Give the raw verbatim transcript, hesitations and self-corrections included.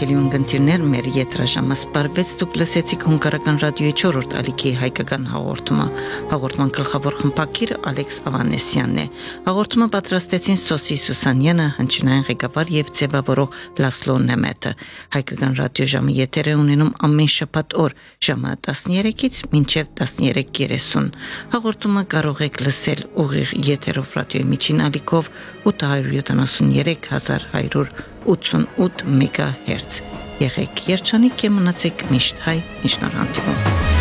Թանկելի ունգընտիրներ, մեր եթրաժամը սպարվեց, դուք լսեցիք հունգարական ռադիոյի չորրորդ ալիքի հայկական հաղորդումը, հաղորդման գլխավոր խմբագիրը Ալեքս Ավանեսյանն է, հաղորդումը պատրաստեցին Սոսի Սուսանյանը, հնչյունային ղեկավար և ձևավորող Լասլո Նեմետը, հայկական ռադիոժամը եթեր է ունենում ամեն շաբաթ օր ժամը տասներեքից մինչև տասներեք երեսուն, հաղորդումը կարող եք լսել ուղիղ եթերով ռադիոյի միջին ալիքով ութ հարյուր յոթանասունյերեք հազար հարյուր ութսունութ մեգահերց, եղեք երջանիկ և մնացեք միշտ հայ, միշտ նոր հանդիպում։